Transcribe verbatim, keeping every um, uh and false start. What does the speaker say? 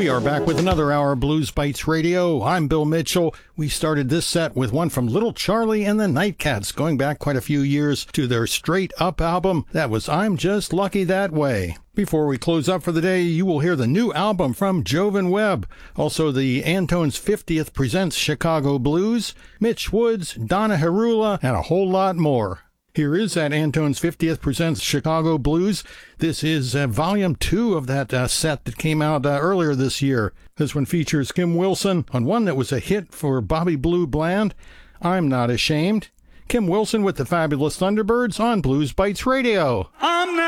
We are back with another hour of Blues Bites Radio. I'm Bill Mitchell. We started this set with one from Little Charlie and the Nightcats, going back quite a few years to their Straight Up album. That was I'm Just Lucky That Way. Before we close up for the day, you will hear the new album from Jovan Webb. Also, the Antones fiftieth Presents Chicago Blues, Mitch Woods, Donna Harula, and a whole lot more. Here is that Antones fiftieth Presents Chicago Blues. This is uh, volume two of that uh, set that came out uh, earlier this year. This one features Kim Wilson on one that was a hit for Bobby Blue Bland, I'm Not Ashamed. Kim Wilson with the Fabulous Thunderbirds on Blues Bites Radio. I'm not